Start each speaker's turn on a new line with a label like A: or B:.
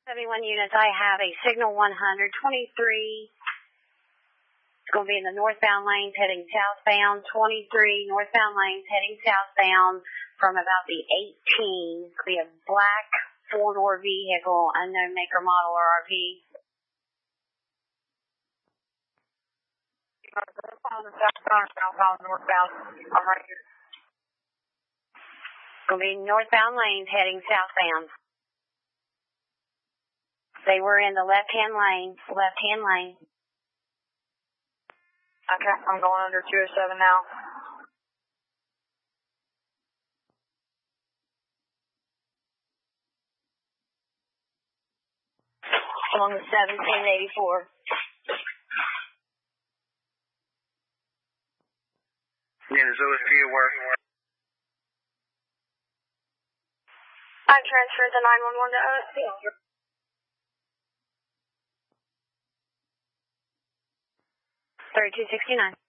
A: 71 units, I have a signal 123. It's going to be in the northbound lanes heading southbound. 23 northbound lanes heading southbound from about the 18. It's going to be a black four-door vehicle, unknown maker, model, or RV.
B: Southbound, northbound. I'm right here.
A: It's going to be northbound lanes heading southbound. They were in the left-hand lane.
B: Okay, I'm going under 207 now.
A: Along the 1784.
C: Yeah, is OSP at work?
B: I transferred the 911 to OSP.
A: 3269.